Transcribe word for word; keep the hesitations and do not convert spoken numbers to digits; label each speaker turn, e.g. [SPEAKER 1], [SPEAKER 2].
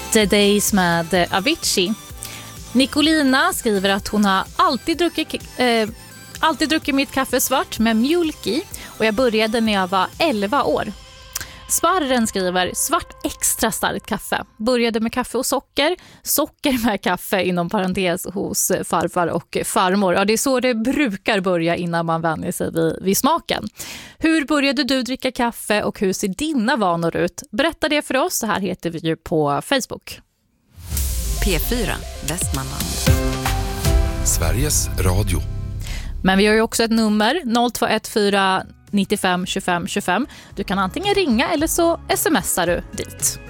[SPEAKER 1] The Days med Avicii. Nicolina skriver att hon har alltid druckit, eh, alltid druckit mitt kaffe svart med mjölk i och jag började när jag var elva år. Sparren skriver svart extra starkt kaffe. Började med kaffe och socker. Socker med kaffe inom parentes hos farfar och farmor. Ja, det är så det brukar börja innan man vänjer sig vid, vid smaken. Hur började du dricka kaffe och hur ser dina vanor ut? Berätta det för oss. Så här heter vi ju på Facebook.
[SPEAKER 2] P fyra Västmanland.
[SPEAKER 3] Sveriges Radio.
[SPEAKER 1] Men vi har ju också ett nummer noll två ett fyra nittiofem tjugofem tjugofem. Du kan antingen ringa eller så smsar du dit.